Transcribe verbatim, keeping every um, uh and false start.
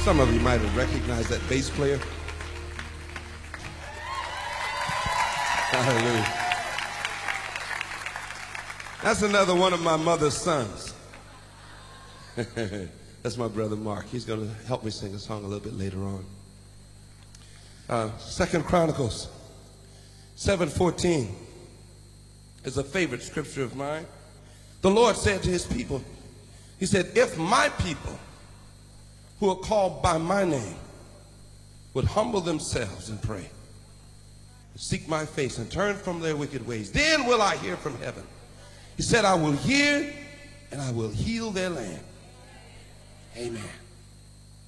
Some of you might have recognized that bass player. Hallelujah. That's another one of my mother's sons. That's my brother Mark. He's going to help me sing a song a little bit later on. Uh, Second Chronicles seven fourteen is a favorite scripture of mine. The Lord said to his people, he said, if my people who are called by my name would humble themselves and pray, seek my face and turn from their wicked ways, then will I hear from heaven. He said, I will hear and I will heal their land. Amen.